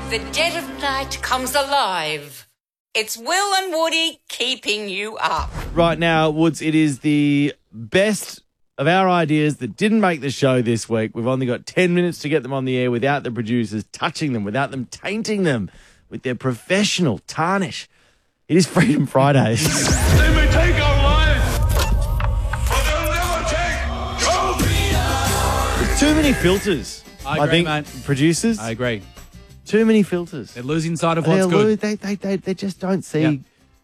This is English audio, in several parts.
The dead of night comes alive. It's Will and Woody keeping you up. Right now, Woods, it is the best of our ideas that didn't make the show this week. We've only got 10 minutes to get them on the air without the producers touching them, without them tainting them with their professional tarnish. It is Freedom Fridays. They may take our lives, but they'll never take your freedom. There's too many filters. I agree, think, mate. producers. I agree. Too many filters. They're losing sight of what's good. They just don't see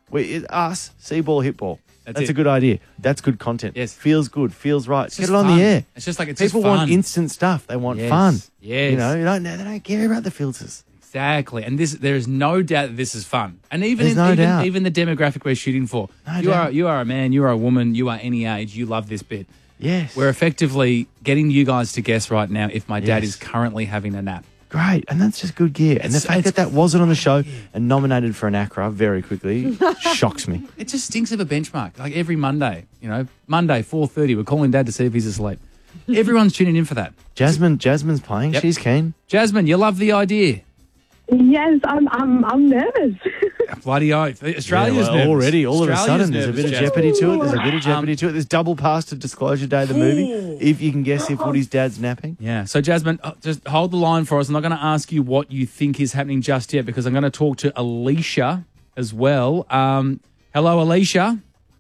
us see ball, hit ball. That's it. a good idea. That's good content. Yes. Feels good. Feels right. It's Get just it on fun. the air. It's just like it's People just fun. want instant stuff. They want Yes. fun. Yes. You know, they don't care about the filters. Exactly. And there is no doubt that this is fun. And even There's no doubt. even the demographic we're shooting for. You are a man, you are a woman, you are any age, you love this bit. Yes. We're effectively getting you guys to guess right now if my dad Yes. is currently having a nap. Great. And that's just good gear. And the fact that wasn't on the show and nominated for an ACRA very quickly shocks me. It just stinks of a benchmark. Like every Monday, Monday, 4:30, we're calling Dad to see if he's asleep. Everyone's tuning in for that. Jasmine's playing. Yep. She's keen. Jasmine, you love the idea. Yes, I'm nervous. Bloody oath. Australia's nervous. Already, all of a Australia's sudden, there's a bit of nervous, jeopardy to it. There's a bit of jeopardy to it. There's double pass to Disclosure Day, the movie, if you can guess if Woody's dad's napping. Yeah. So, Jasmine, just hold the line for us. I'm not going to ask you what you think is happening just yet because I'm going to talk to Alicia as well. Hello, Alicia.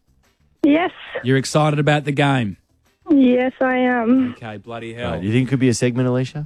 Yes, You're excited about the game. yes, I am. Okay, bloody hell. Right, you think it could be a segment, Alicia?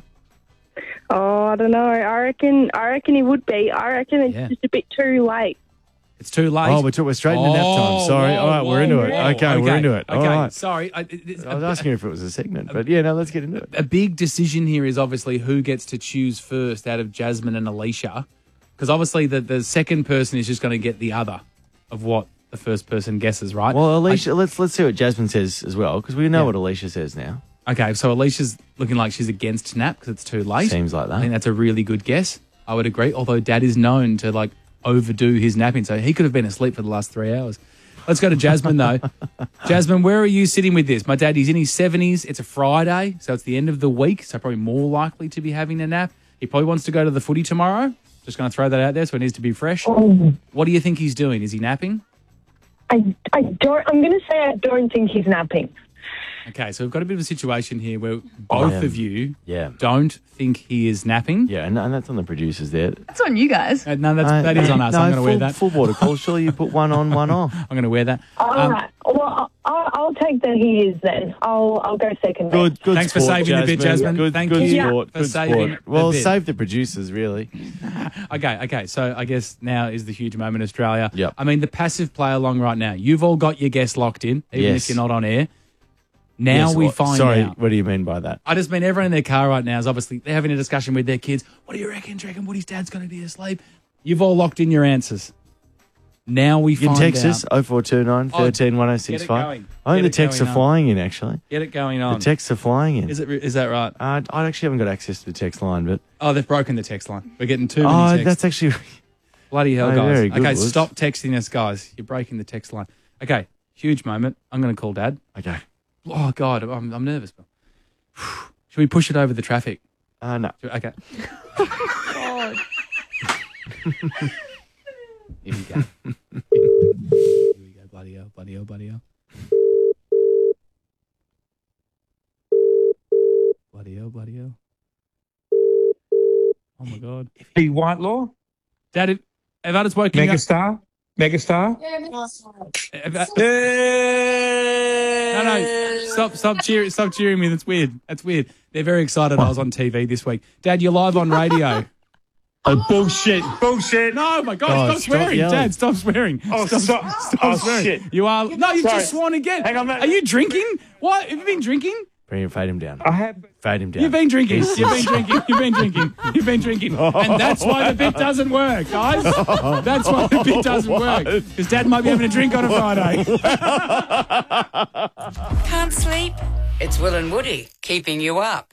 Oh, I don't know. I reckon he would be. I reckon it's Yeah. just a bit too late. It's too late. Oh, we're straight into nap time. Sorry. All right, we're into it. Okay, we're into it. Okay, All right. sorry. I was asking if it was a segment, but yeah, no, let's get into it. A big decision here is obviously who gets to choose first out of Jasmine and Alicia, because obviously the second person is just going to get the other of what the first person guesses, right? Well, Alicia, let's see what Jasmine says as well, because we know what Alicia says now. Okay, so Alicia's looking like she's against nap because it's too late. Seems like that. I think that's a really good guess. I would agree, although Dad is known to overdo his napping, so he could have been asleep for the last 3 hours. Let's go to Jasmine, though. Jasmine, where are you sitting with this? My dad, he's in his 70s. It's a Friday, so it's the end of the week, so probably more likely to be having a nap. He probably wants to go to the footy tomorrow. Just going to throw that out there so it needs to be fresh. What do you think he's doing? Is he napping? I'm going to say I don't think he's napping. Okay, so we've got a bit of a situation here where both of you Yeah. don't think he is napping. Yeah, and that's on the producers there. That's on you guys. No, that is on us. No, I'm going to wear that. Full water call. Surely you put one on, one off. I'm going to wear that. All right. Well, I'll take that he is then. I'll go second. Good Thanks for sport, saving the bit, Jasmine. Good, Thank good you sport. for Good saving sport. the Well, bit. save the producers, really. Okay. So I guess now is the huge moment, Australia. Yep. I mean, the passive play along right now. You've all got your guess locked in, even Yes. if you're not on air. Now we find Sorry, out. what do you mean by that? I just mean everyone in their car right now is obviously they're having a discussion with their kids. What do you reckon? Do you reckon Woody's dad's going to be asleep? You've all locked in your answers. Now we You can find text out. us 0429 13 Get it 1065. going. I think Get the it texts are going on. flying in, actually. Get it going on. The texts are flying in. Is that right? I actually haven't got access to the text line, but... Oh, they've broken the text line. We're getting too many Oh, texts. that's actually... Bloody hell, Oh, guys. very good, Okay, Woods. stop texting us, guys. You're breaking the text line. Okay, huge moment. I'm going to call Dad. Okay. Oh, God, I'm nervous. Should we push it over the traffic? No. Okay. God. Here we go. Here we go. Bloody hell. Bloody hell. Oh, my God. P. Whitelaw, Dad, have I just woken you up? Megastar. No. Stop cheering me. That's weird. They're very excited I was on TV this week. Dad, you're live on radio. Bullshit. No, my God, Oh, stop swearing. yelling. Dad, stop swearing. Oh, stop. Oh, swearing. shit. You are. No, you've Sorry. just sworn again. Hang on, mate. Are you drinking? What? Have you been drinking? Fade him down. I have. Fade him down. You've been drinking. You've been drinking. And that's why the bit doesn't work, guys. That's why the bit doesn't work. Because Dad might be having a drink on a Friday. Can't sleep? It's Will and Woody keeping you up.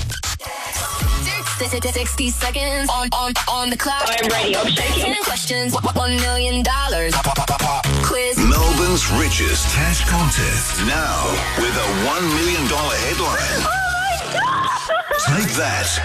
60 seconds on the clock. I'm ready. I'm shaking. 10 questions. $1 million. Quiz. Melbourne's richest cash contest. Now with a $1 million headline. Oh my God! Take that